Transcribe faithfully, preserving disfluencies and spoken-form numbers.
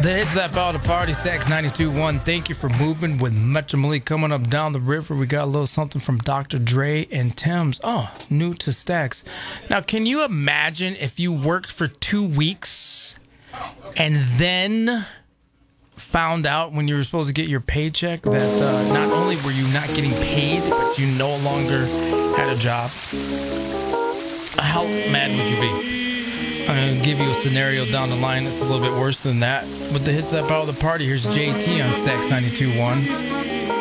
The hits that follow the party, Stacks ninety-two point one. Thank you for moving with Metro Malik coming up down the river. We got a little something from Doctor Dre and Tim's. Oh, new to Stacks. Now, can you imagine if you worked for two weeks and then found out when you were supposed to get your paycheck that uh, not only were you not getting paid, but you no longer had a job? How mad would you be? I'm going to give you a scenario down the line that's a little bit worse than that. With the hits that follow the party, here's J T on Stacks ninety-two point one.